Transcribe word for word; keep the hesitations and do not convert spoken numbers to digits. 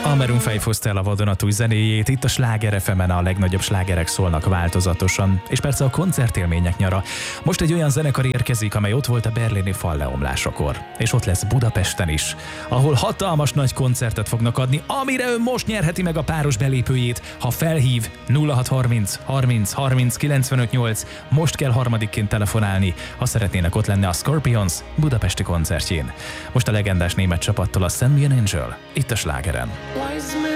A Maroon öt hozta el a vadonatúj zenéjét, itt a Sláger ef emen a legnagyobb slágerek szólnak változatosan, és persze a koncertélmények nyara. Most egy olyan zenekar érkezik, amely ott volt a berlini fal leomlásakor, és ott lesz Budapesten is, ahol hatalmas nagy koncertet fognak adni, amire ön most nyerheti meg a páros belépőjét, ha felhív nulla hat harminc harminc harminc kilencvenöt nyolc. Most kell harmadikként telefonálni, ha szeretnének ott lenni a Scorpions budapesti koncertjén. Most a legendás német csapattól a Send Me an Angel, itt a Slágeren.